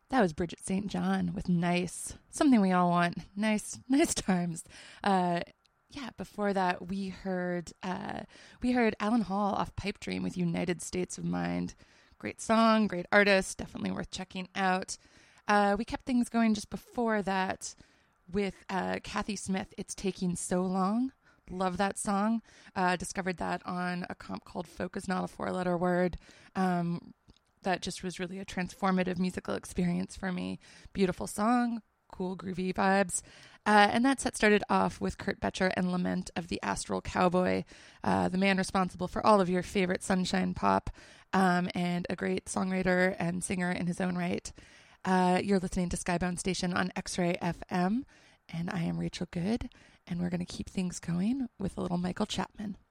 That was Bridget St. John with Nice. Something we all want. Nice times. Before that we heard Alan Hall off Pipe Dream with United States of Mind. Great song, great artist, definitely worth checking out. We kept things going just before that with Kathy Smith, It's Taking So Long. Love that song. Discovered that on a comp called Folk is Not a Four-Letter Word. That just was really a transformative musical experience for me. Beautiful song, cool groovy vibes. And that set started off with Kurt Betcher and Lament of the Astral Cowboy, the man responsible for all of your favorite sunshine pop, and a great songwriter and singer in his own right. You're listening to Skybound Station on X-Ray FM, and I am Rachel Good, and we're going to keep things going with a little Michael Chapman.